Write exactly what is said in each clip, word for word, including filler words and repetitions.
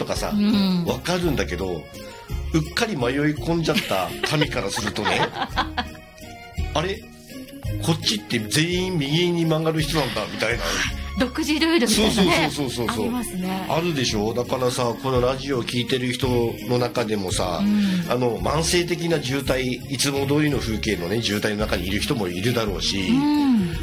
とかさ、うん、分かるんだけど、うっかり迷い込んじゃった民からするとねあれこっちって全員右に曲がる人なんだみたいな独自ルールみたいなね、 そうそうそうそうそう、 ありますね。 あるでしょ。だからさ、このラジオを聞いてる人の中でもさ、うん、あの慢性的な渋滞、いつも通りの風景のね渋滞の中にいる人もいるだろうし、うん、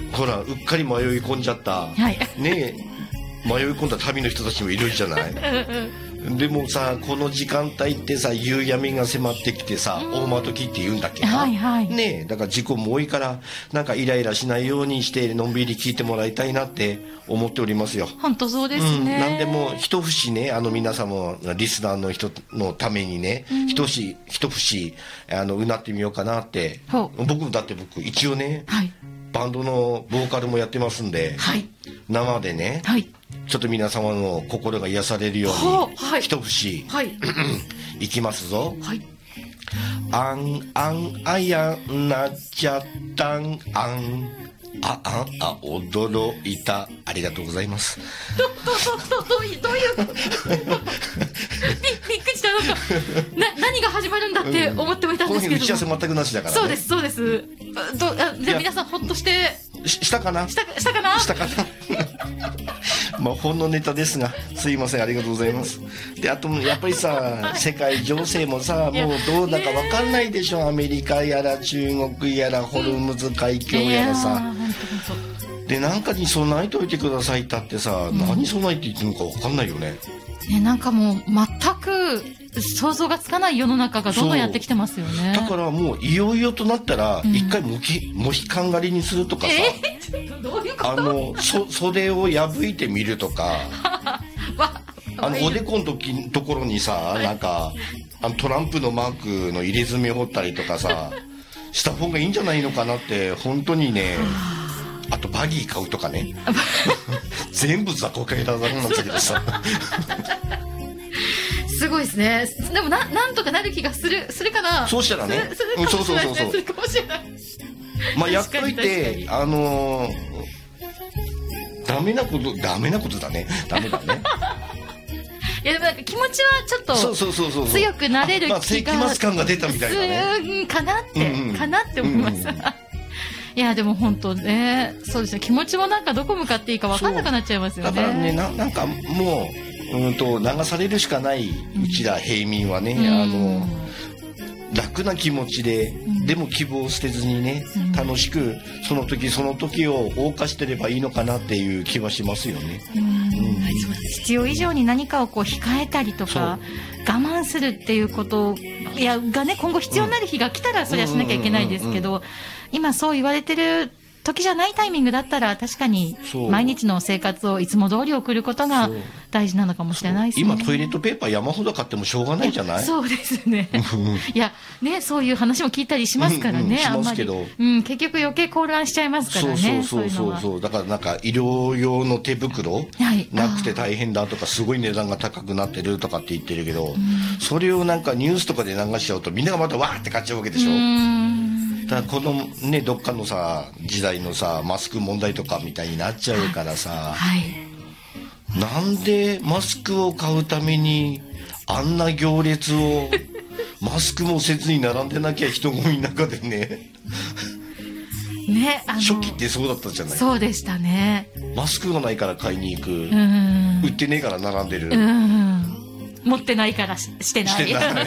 ほらうっかり迷い込んじゃった、はい、ね迷い込んだ旅の人たちもいるじゃないでもさ、この時間帯ってさ、夕闇が迫ってきてさ、うん、大間時って言うんだっけな、はいはい、ねえ、だから事故も多いから、なんかイライラしないようにしてのんびり聞いてもらいたいなって思っておりますよ。 本当そうですね、 うん、なんでも一節ね、あの皆様リスナーの人のためにね、うん、一節一節あのうなってみようかなって。僕もだって僕一応ね、はい、バンドのボーカルもやってますんで、はい、生でね、はい、ちょっと皆様の心が癒されるように、はい、一節、はい、いきますぞ。はい、あんあんあやんなっちゃったんあんあああ驚いた。ありがとうございます。 どどどどういうどういうびびっくりした。なんかな何が始まるんだって思ってもいたんですけど、 うん、この日打ち合わせ全くなしだからね。 そうですそうです。どあじゃあ皆さんほっとしてししたかなしたしたかなしたかなまあほんのネタですが、すいません、ありがとうございます。であとやっぱりさ、世界情勢もさ、もうどうだか分かんないでしょ。アメリカやら中国やらホルムズ海峡やらさ、でなんかに備えといてくださいったってさ、うん、何備えて言ってるのか分かんないよね。 ね、なんかもう全く想像がつかない世の中がどんどんやってきてますよね。 だからもういよいよとなったら一回モヒ、うん、モヒカン狩りにするとかさ、 えー、どういうこと？ あのそ袖を破いてみるとかあのおでこの時ところにさ、なんかあのトランプのマークの入れ墨を彫ったりとかさした方がいいんじゃないのかなって本当にね。あとバギー買うとかね全部雑魚系だなんだけどさすごいですね。でも な, なんとかなる気がするするかな。 そうしたらね、 するかもしれないですね。するかもしれない。 まあやっといて、あのー、ダメなことダメなことだねダメだねいやでもなんか気持ちはちょっと強くなれる気が、まあ、世紀末感が出たみたいなねかなって、うんうん、かなって思います、うんうんいやでも本当ね、そうですね、気持ちもなんかどこ向かっていいか分かんなくなっちゃいますよね。 だからね な, なんかもう、うんと流されるしかないうちら平民はね、うん、あの楽な気持ちで、うん、でも希望を捨てずにね、うん、楽しくその時その時を謳歌してればいいのかなっていう気はしますよね。うん、うん、 必要以上に何かをこう控えたりとか我慢するっていうこといやがね、今後必要になる日が来たらそれはしなきゃいけないですけど、今そう言われてる時じゃないタイミングだったら確かに毎日の生活をいつも通り送ることが大事なのかもしれないですね。 今トイレットペーパー山ほど買ってもしょうがないじゃない。 そうですねいやね、そういう話も聞いたりしますからね、うんうん、しますけど、あんまり、うん、結局余計混乱しちゃいますからね。 そうそうそうそう、だからなんか医療用の手袋、はい、なくて大変だとかすごい値段が高くなってるとかって言ってるけど、うん、それをなんかニュースとかで流しちゃうとみんながまたわーって買っちゃうわけでしょ。うん、だからこのね、どっかのさ時代のさマスク問題とかみたいになっちゃうからさ、はい、なんでマスクを買うためにあんな行列をマスクもせずに並んでなきゃ人混みの中でねね、あの初期ってそうだったじゃない。 そうでしたね。 マスクがないから買いに行く、 うん、 売ってねえから並んでる、 うん、持ってないから し, してないしてない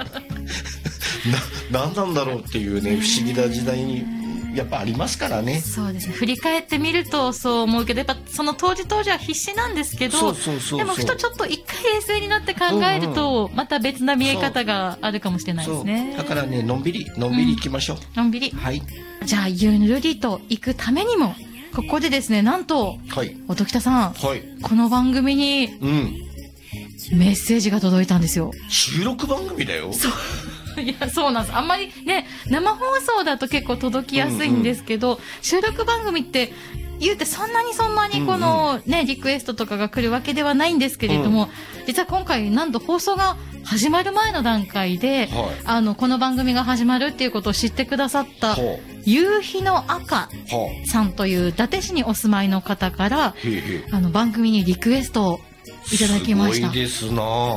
な, なんなんだろうっていうね、不思議な時代にやっぱありますからね。 そうですね、振り返ってみるとそう思うけど、やっぱその当時当時は必死なんですけど、でもふとちょっと一回冷静になって考えると、うんうん、また別な見え方があるかもしれないですね。 だからね、のんびりのんびり行きましょう、うん、 のんびり、 はい、 じゃあゆるりと行くためにもここでですね、なんと、はい、音喜多さん、はい、この番組に、うん、メッセージが届いたんですよ。 収録番組だよ。 そういや、そうなんです。あんまりね、生放送だと結構届きやすいんですけど、うんうん、収録番組って言うてそんなにそんなにこのね、うんうん、リクエストとかが来るわけではないんですけれども、うん、実は今回なんと放送が始まる前の段階で、はい、あのこの番組が始まるっていうことを知ってくださった、はい、夕日の赤さんという伊達市にお住まいの方から、はい、あの番組にリクエストをいただきました。 すごいですな。